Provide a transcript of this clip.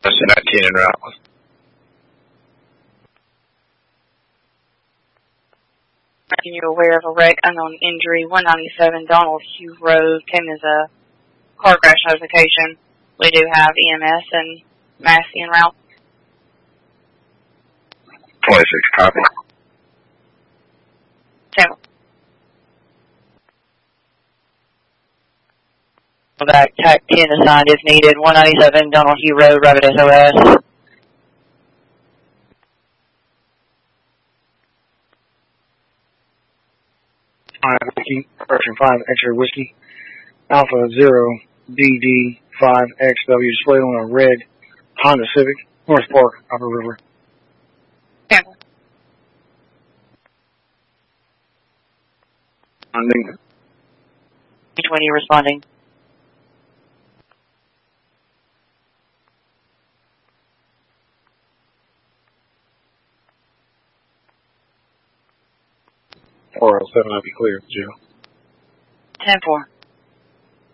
That's 19 en route. Making you aware of a wreck, unknown injury, 197 Donald Hugh Road, came as a car crash notification. We do have EMS and Massey en route. 26, copy. 10. Back, TAC 10 assigned if needed, 197 Donald Hugh Road, Rapid SOS. Whiskey, Version 5, X-ray Whiskey, Alpha 0 DD 5XW, displayed on a red Honda Civic, North Park, Upper River. 10. Responding. 20 responding. Or 07, I'll be clear, Joe. 10-4.